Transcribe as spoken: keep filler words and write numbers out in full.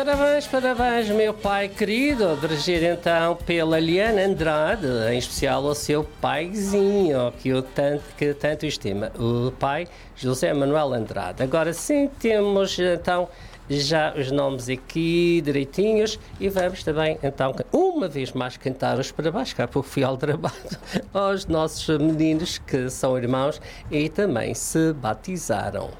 Parabéns, parabéns, meu pai querido, dirigido então pela Liana Andrade, em especial ao seu paizinho, que eu tanto, que tanto estima, o pai José Manuel Andrade. Agora sim, temos então já os nomes aqui direitinhos e vamos também então uma vez mais cantar os parabéns, cá porque fui ao trabalho, aos nossos meninos que são irmãos e também se batizaram.